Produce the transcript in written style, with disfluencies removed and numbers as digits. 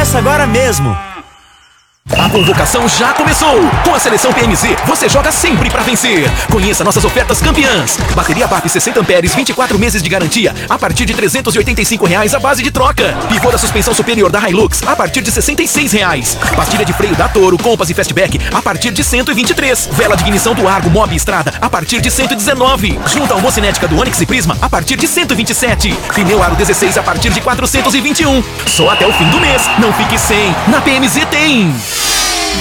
começa agora mesmo. A convocação já começou! Com a seleção PMZ, você joga sempre pra vencer! Conheça nossas ofertas campeãs! Bateria BAP 60 amperes, 24 meses de garantia, a partir de R$ 385 à base de troca. Pivô da suspensão superior da Hilux, a partir de R$ 66. Pastilha de freio da Toro, Compass e Fastback, a partir de R$ 123. Vela de ignição do Argo, Mob e Estrada, a partir de R$ 119. Junta a homocinética do Onix e Prisma, a partir de R$ 127. Pneu Aro 16, a partir de R$ 421. Só até o fim do mês. Não fique sem. Na PMZ tem!